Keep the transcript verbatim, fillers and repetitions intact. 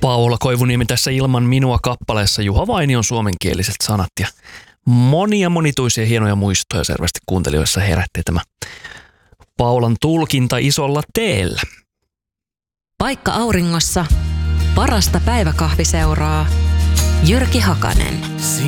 Paula Koivuniemi tässä Ilman minua -kappaleessa. Juha Vainion suomenkieliset sanat ja monia monituisia hienoja muistoja selvästi kuuntelijoissa herätti tämä Paulan tulkinta isolla teellä. Paikka auringossa, parasta päiväkahviseuraa. Jyrki Hakanen.